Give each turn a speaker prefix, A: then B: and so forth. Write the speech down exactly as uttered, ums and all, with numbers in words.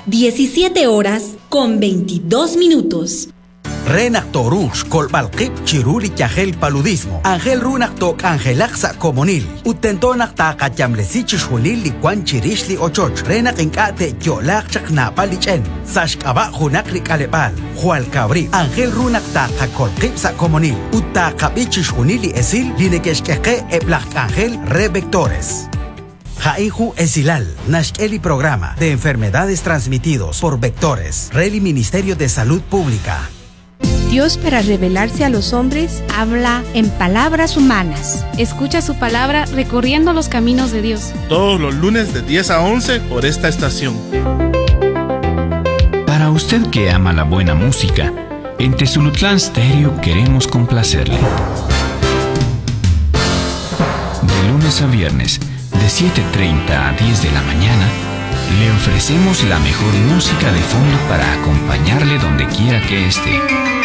A: diecisiete horas con veintidós minutos.
B: Renak Torush, Kolbalkip, Chiruli Yahel Paludismo, Angel Runak Tok Angelaxa Comunil, Utentonak Taka Yamlesichi Junil Liquan Chirishli Ochoch, Renak Inkate Yolak Chakna Palichen, Sashkaba Junakri Kalepal, Jual Cabri, Angel Runak Taka Kolkipsa Comunil, Utakabichi Junili Esil, Linekeshkeke Eblak Angel Revectores. Jaihu Esilal, Nashkeli Programa de Enfermedades Transmitidos por Vectores, Reli Ministerio de Salud Pública.
C: Dios, para revelarse a los hombres, habla en palabras humanas.
D: Escucha su palabra recorriendo los caminos de Dios.
E: Todos los lunes de diez a once por esta estación.
F: Para usted que ama la buena música, en Tezulutlán Stereo queremos complacerle. De lunes a viernes, de siete treinta a diez de la mañana, le ofrecemos la mejor música de fondo para acompañarle donde quiera que esté.